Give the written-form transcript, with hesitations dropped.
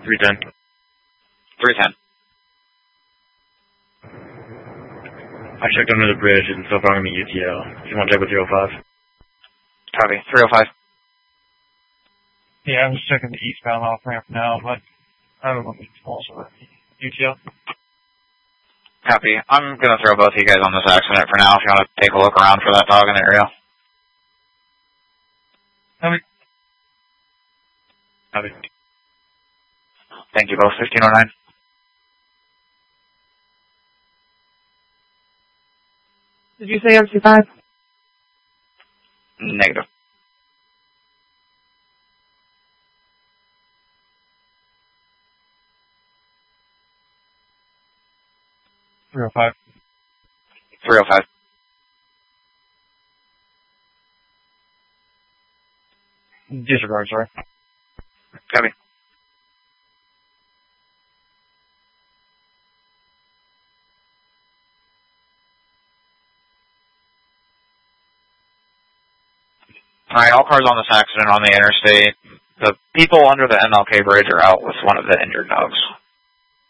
310. 310. I checked under the bridge, and so far I'm going to UTL. If you want to check with 305. Copy. 305. Yeah, I'm just checking the eastbound off ramp now, but I don't know if it's also UTL. Copy. I'm going to throw both of you guys on this accident for now if you want to take a look around for that dog in the area. Copy. Copy. Thank you both. 1509. Did you say MC5? Negative. Three 305. 305. Disregard, sorry. Copy. Alright, all cars on this accident on the interstate. The people under the MLK bridge are out with one of the injured dogs.